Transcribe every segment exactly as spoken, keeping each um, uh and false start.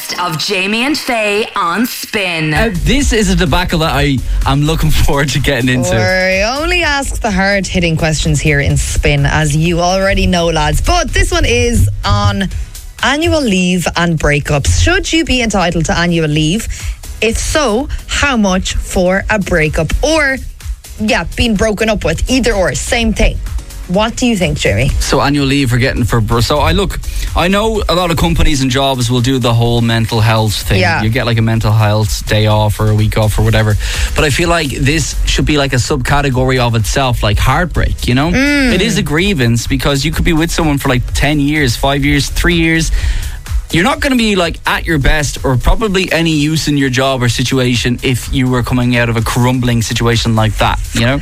best of Jamie and Faye on Spin. Uh, this is a debacle that I am looking forward to getting into. We only ask the hard-hitting questions here in Spin, as you already know, lads. But this one is on annual leave and breakups. Should you be entitled to annual leave? If so, how much for a breakup? Or, yeah, being broken up with. Either or, same thing. What do you think, Jamie? So annual leave we're getting for... So I look, I know a lot of companies and jobs will do the whole mental health thing. Yeah. You get like a mental health day off or a week off or whatever. But I feel like this should be like a subcategory of itself, like heartbreak, you know? Mm. It is a grievance because you could be with someone for like ten years, five years, three years. You're not going to be like at your best or probably any use in your job or situation if you were coming out of a crumbling situation like that, you know?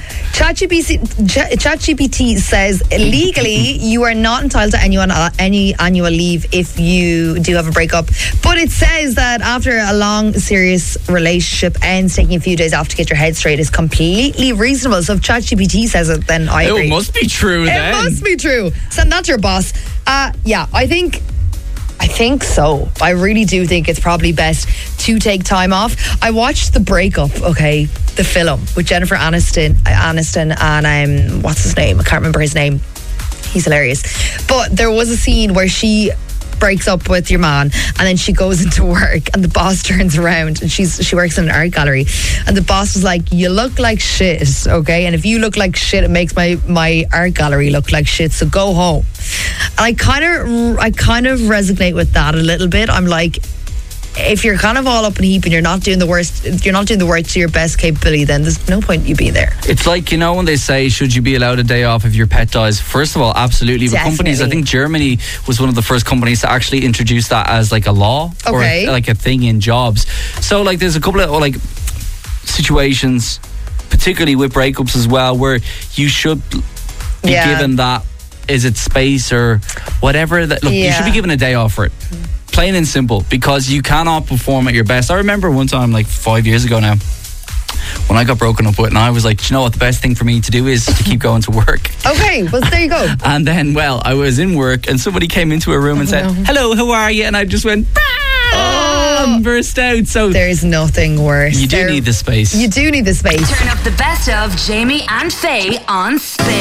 ChatGPT says legally you are not entitled to any, any annual leave if you do have a breakup, but it says that after a long serious relationship ends, taking a few days off to get your head straight is completely reasonable. So if ChatGPT says it, then I agree. It must be true then. It must be true. Send that to your boss. Uh, yeah, I think I think so. I really do think it's probably best to take time off. I watched The Breakup, okay, the film with Jennifer Aniston, Aniston and um, what's his name? I can't remember his name. He's hilarious. But there was a scene where she breaks up with your man and then she goes into work and the boss turns around and she's she works in an art gallery and the boss was like, you look like shit, okay, and if you look like shit it makes my my art gallery look like shit, so go home. And I kind of I kind of resonate with that a little bit. I'm like, if you're kind of all up in a heap and you're not doing the worst, you're not doing the work to your best capability, then there's no point you being there. It's like, you know, when they say, should you be allowed a day off if your pet dies? First of all, absolutely. But Definitely. companies, I think Germany was one of the first companies to actually introduce that as like a law Okay. or like a thing in jobs. So like there's a couple of like situations, particularly with breakups as well, where you should be Yeah. given that, is it space or whatever, that look, you Yeah. should be given a day off for it. Plain and simple, because you cannot perform at your best. I remember one time, like five years ago now, when I got broken up with, and I was like, you know what, the best thing for me to do is to keep going to work. Okay, well, there you go. And then, well, I was in work and somebody came into a room and said, no. hello, how are you? And I just went, oh, and burst out. So There's nothing worse. you do There- need the space. You do need the space. Turn up the best of Jamie and Faye on Spin.